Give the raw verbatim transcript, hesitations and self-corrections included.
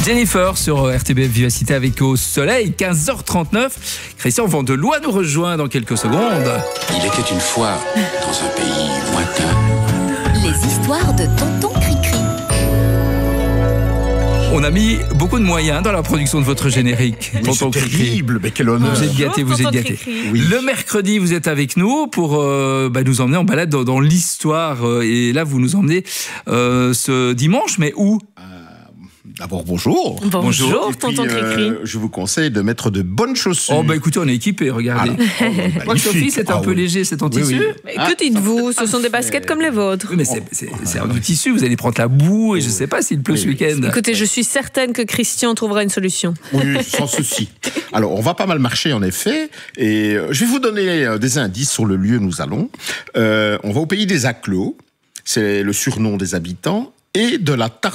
Jennifer sur R T B F Vivacité avec Au Soleil, quinze heures trente-neuf. Christian Vandelois nous rejoint dans quelques secondes. Il était une fois dans un pays lointain. Les histoires de Tonton Cricri. On a mis beaucoup de moyens dans la production de votre générique. Mais c'est terrible, mais quel honneur. Vous êtes gâtés, vous êtes gâtés. Oui. Le mercredi, vous êtes avec nous pour euh, bah, nous emmener en balade dans, dans l'histoire. Euh, et là, vous nous emmenez euh, ce dimanche, mais où ? D'abord, bonjour. Bonjour, Et puis, tonton Cricri. euh, je vous conseille de mettre de bonnes chaussures. Oh, bah écoutez, on est équipés, regardez. Ah, oh, Moi, Sophie, c'est un ah, peu oui. léger, c'est en Oui, tissu. oui. Mais que dites-vous? Ce sont des baskets comme les vôtres. Oui, mais c'est, c'est, c'est un du tissu, vous allez prendre la boue et je sais pas s'il pleut Oui, ce oui. week-end. Écoutez, je suis certaine que Christian trouvera une solution. Oui, sans souci. Alors, on va pas mal marcher, en effet. Et euh, je vais vous donner euh, des indices sur le lieu où nous allons. Euh, on va au pays des Aclos. C'est le surnom des habitants. Et de la tarte